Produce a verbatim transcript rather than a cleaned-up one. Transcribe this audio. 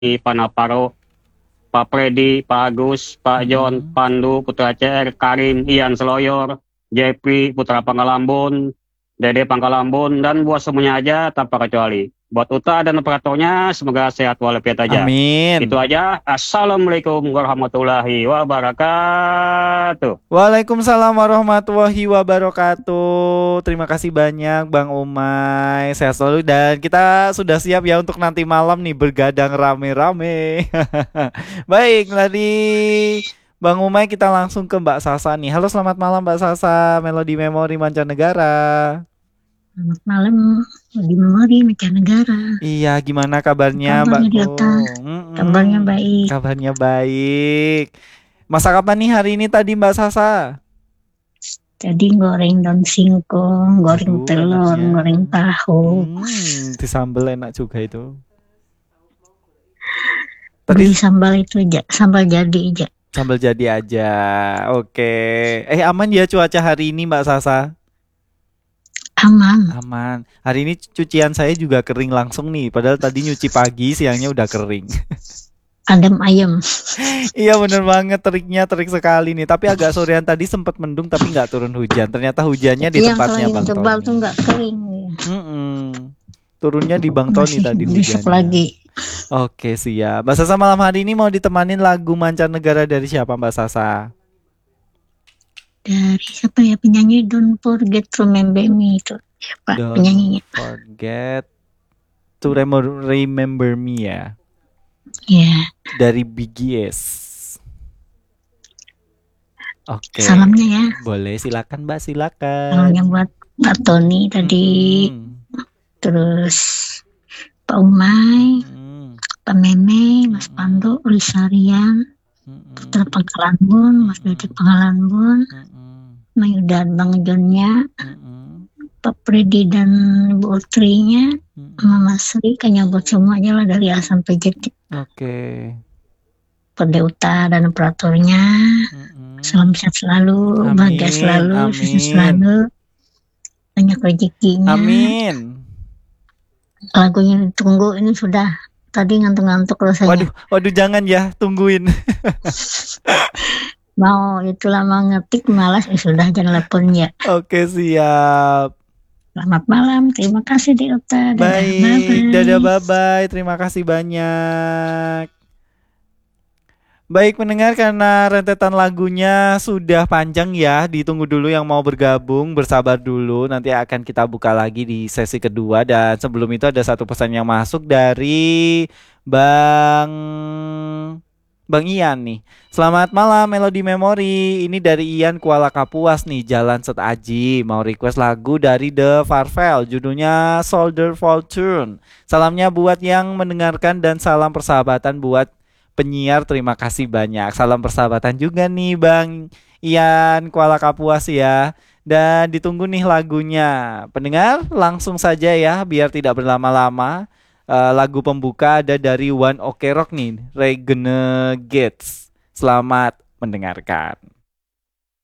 Pak Naparo, Pak Freddy, Pak Agus, Pak John, Mm-mm. Pandu, Putra C R, Karim, Ian Seloyor, Jepri, Putra Pangkalambun, Dede Pangkalambun, dan buat semuanya aja tanpa kecuali. Buat Uta dan operatornya, semoga sehat walafiat aja. Itu Amin. aja. Assalamualaikum warahmatullahi wabarakatuh. Waalaikumsalam warahmatullahi wabarakatuh. Terima kasih banyak Bang Umay. Sehat selalu dan kita sudah siap ya untuk nanti malam nih bergadang rame-rame. Baik, tadi Bang Umay kita langsung ke Mbak Sasa nih. Halo, selamat malam Mbak Sasa, Melodi Memori Mancanegara. Selamat malam, di memori mancanegara. Iya, gimana kabarnya Kabarnya di Mbakku? atas, Mm-mm. kabarnya baik. Kabarnya baik. Masak apa nih hari ini tadi Mbak Sasa? Jadi goreng daun singkong, goreng Aduh, telur, enaknya. goreng tahu. Hmm, di sambal enak juga itu. Beli Tadi sambal itu aja, sambal jadi aja. sambal jadi aja. Oke. Eh, aman ya cuaca hari ini Mbak Sasa? Aman. Aman. Hari ini cucian saya juga kering langsung nih. Padahal tadi nyuci pagi, siangnya udah kering. Adem ayem. Iya bener banget, triknya trik sekali nih. Tapi agak sorean tadi sempat mendung tapi nggak turun hujan. Ternyata hujannya di Yang tempatnya kalau Bang yang tebal Tony. tuh nggak kering. Mm-mm. Turunnya di Bang Tony Masih tadi besok hujannya. lagi. Oke siap. Mbak Sasa malam hari ini mau ditemanin lagu mancanegara dari siapa Mbak Sasa? Dari siapa ya penyanyi Don't Forget to Remember Me itu. Siapa Don't penyanyinya? forget to remember, remember me ya. Ya, Dari B G S. Oke. salamnya ya. Boleh silakan Mbak, silakan. Salamnya buat Mbak Tony tadi. Mm-mm. Terus Pak Umay, Mm-mm. Pak Meme, Mas Mm-mm. Pandu, Ulisarian, Mm-mm. Putra Pangkalambun, Mas Dede Mm-mm. Pangkalambun, Mm-mm. Mayudan Bang Jonnya, Mm-mm. Pak Freddy dan Ibu Utrinya, Mm-mm. Mama Sri, kayaknya buat semuanya lah dari A sampai Z. Oke. Perdeuta dan operatornya, Mm-mm. salam sehat selalu, bahagia Amin, selalu, sukses amin. selalu, banyak rezekinya. Amin. Lagunya ditunggu ini sudah tadi ngantuk-ngantuk rasanya. Waduh, waduh jangan ya, tungguin. Mau itulah mau ngetik malas eh sudah jangan telepon ya. Oke, siap. Selamat malam, terima kasih Diota. Dadah, Baik, bye-bye. dadah bye-bye. Terima kasih banyak. Baik pendengar, karena rentetan lagunya sudah panjang ya, ditunggu dulu yang mau bergabung, bersabar dulu, nanti akan kita buka lagi di sesi kedua. Dan sebelum itu ada satu pesan yang masuk dari Bang Bang Ian nih. Selamat malam Melodi Memori. Ini dari Ian Kuala Kapuas nih, Jalan Set Aji. Mau request lagu dari The Farvel, judulnya Soldier Fortune. Salamnya buat yang mendengarkan dan salam persahabatan buat penyiar. Terima kasih banyak. Salam persahabatan juga nih Bang Ian Kuala Kapuas ya. Dan ditunggu nih lagunya. Pendengar langsung saja ya biar tidak berlama-lama. Uh, lagu pembuka ada dari One Ok Rock nih, Renegades. Selamat mendengarkan.